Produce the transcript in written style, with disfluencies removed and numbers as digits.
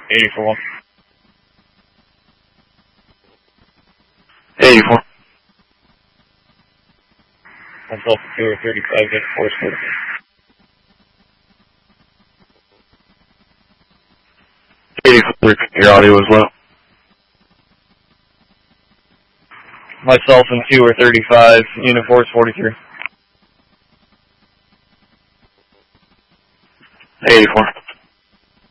84. 84. Myself, 2 or 35, get force 40. Your audio is low. Myself and 2 or 35, unit force 43. 84.